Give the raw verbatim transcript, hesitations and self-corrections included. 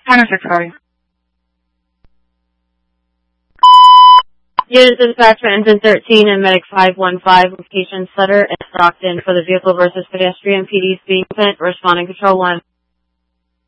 one oh six, sorry. Unit dispatch for engine thirteen and medic five one five, location Sutter and Stockton for the vehicle versus pedestrian P D speeding event, responding control one.